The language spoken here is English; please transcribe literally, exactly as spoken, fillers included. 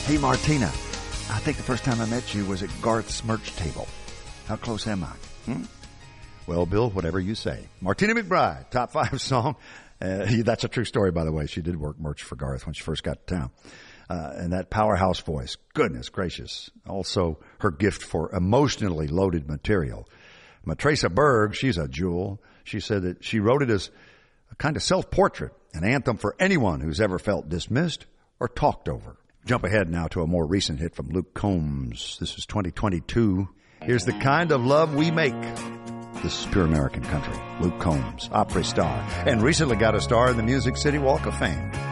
Hey, Martina, I think the first time I met you was at Garth's merch table. How close am I? Hmm? Well, Bill, whatever you say. Martina McBride, top five song. Uh, that's a true story, by the way. She did work merch for Garth when she first got to town. Uh, and that powerhouse voice, goodness gracious. Also, her gift for emotionally loaded material. Matraca Berg, she's a jewel. She said that she wrote it as a kind of self-portrait, an anthem for anyone who's ever felt dismissed or talked over. Jump ahead now to a more recent hit from Luke Combs. This is twenty twenty-two. Here's The Kind of Love We Make. This is pure American country. Luke Combs, Opry star, and recently got a star in the Music City Walk of Fame.